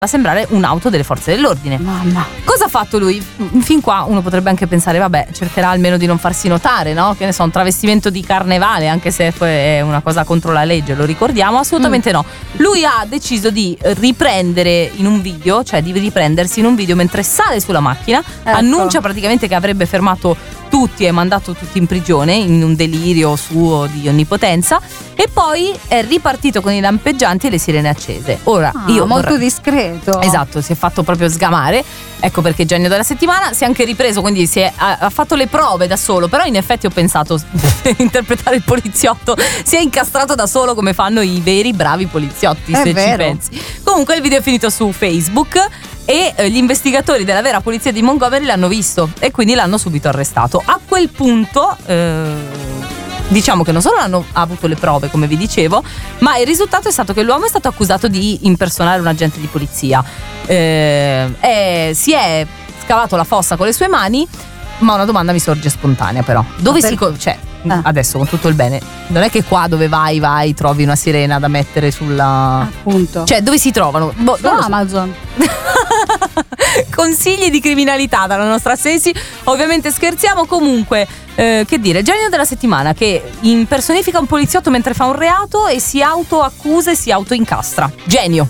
sembrare un'auto delle forze dell'ordine. Mamma. Cosa ha fatto lui? Fin qua uno potrebbe anche pensare, vabbè, cercherà almeno di non farsi notare, no? Che ne so, un travestimento di carnevale, anche se è una cosa contro la legge, lo ricordiamo. Assolutamente no. Lui ha deciso di riprendersi in un video mentre sale sulla macchina, annuncia praticamente che avrebbe fermato tutti e mandato tutti in prigione in un delirio suo di onnipotenza, e poi è ripartito con i lampeggianti e le sirene accese. Ora molto discreto. Esatto, si è fatto proprio sgamare. Ecco perché genio della settimana. Si è anche ripreso, quindi ha fatto le prove da solo. Però in effetti ho pensato interpretare il poliziotto, si è incastrato da solo come fanno i veri bravi poliziotti, se ci pensi. Comunque il video è finito su Facebook e gli investigatori della vera polizia di Montgomery l'hanno visto e quindi l'hanno subito arrestato. A quel punto diciamo che non solo hanno avuto le prove, come vi dicevo, ma il risultato è stato che l'uomo è stato accusato di impersonare un agente di polizia. Si è scavato la fossa con le sue mani, ma una domanda mi sorge spontanea però. Adesso, con tutto il bene, non è che qua dove vai trovi una sirena da mettere sulla... Appunto. Cioè, dove si trovano? Su Amazon. Consigli di criminalità dalla nostra Sesi. Ovviamente scherziamo. Comunque, che dire, genio della settimana che impersonifica un poliziotto mentre fa un reato e si autoaccusa e si autoincastra. Genio.